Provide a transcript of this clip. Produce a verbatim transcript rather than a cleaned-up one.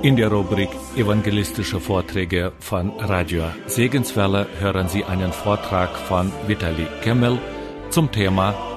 In der Rubrik Evangelistische Vorträge von Radio Segenswelle hören Sie einen Vortrag von Vitali Kemmel zum Thema